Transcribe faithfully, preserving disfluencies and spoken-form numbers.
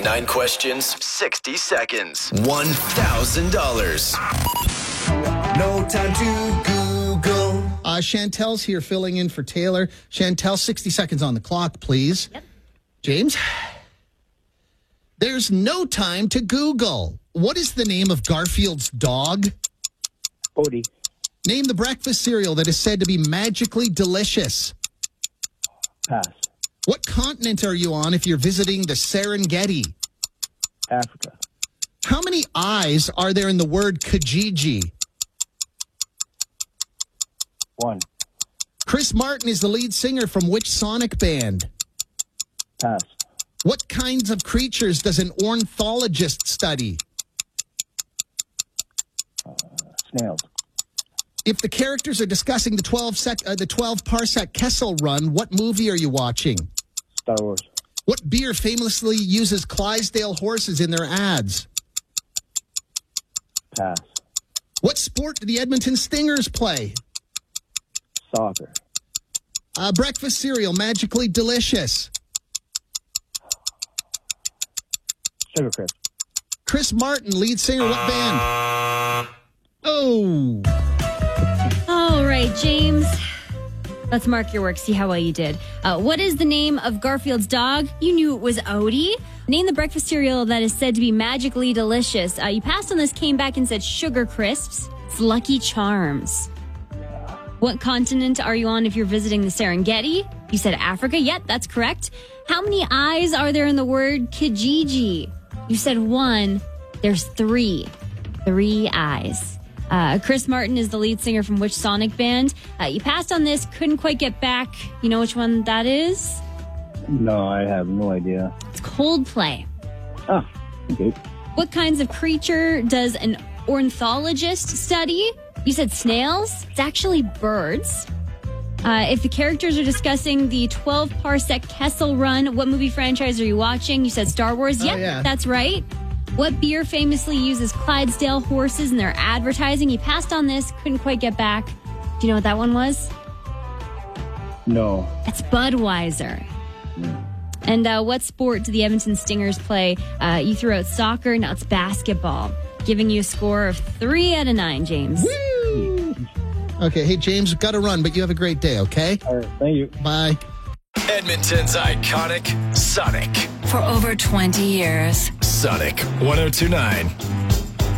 Nine questions, sixty seconds, one thousand dollars. No time to Google. Uh, Chantel's here filling in for Taylor. Chantel, sixty seconds on the clock, please. Yep. James? There's no time to Google. What is the name of Garfield's dog? Odie. Name the breakfast cereal that is said to be magically delicious. Pass. What continent are you on if you're visiting the Serengeti? Africa. How many eyes are there in the word Kijiji? One. Chris Martin is the lead singer from which Sonic band? Pass. What kinds of creatures does an ornithologist study? Uh, snails. If the characters are discussing the twelve sec, uh, the twelve parsec Kessel Run, what movie are you watching? Star Wars. What beer famously uses Clydesdale horses in their ads? Pass. What sport do the Edmonton Stingers play? Soccer. Uh, breakfast cereal, magically delicious. Sugar Crisp. Chris Martin, lead singer, what band? Oh. All right, James. Let's mark your work, see how well you did. Uh, what is the name of Garfield's dog? You knew it was Odie. Name the breakfast cereal that is said to be magically delicious. Uh, you passed on this, came back and said Sugar Crisps. It's Lucky Charms. What continent are you on if you're visiting the Serengeti? You said Africa. Yep, that's correct. How many eyes are there in the word Kijiji? You said one. There's three. Three eyes. Uh, Chris Martin is the lead singer from which Sonic band? Uh, you passed on this, couldn't quite get back. You know which one that is? No, I have no idea. It's Coldplay. Ah, okay. What kinds of creature does an ornithologist study? You said snails. It's actually birds. Uh, if the characters are discussing the twelve parsec Kessel Run, what movie franchise are you watching? You said Star Wars. Oh, Yep, yeah. that's right. What beer famously uses Clydesdale horses in their advertising? You passed on this, couldn't quite get back. Do you know what that one was? No. It's Budweiser. And uh, what sport do the Edmonton Stingers play? Uh, you threw out soccer. Now it's basketball. Giving you a score of three out of nine, James. Woo! Okay, hey, James, got to run, but you have a great day, okay? All right, thank you. Bye. Edmonton's iconic Sonic. For over twenty years. Sonic one oh two point nine.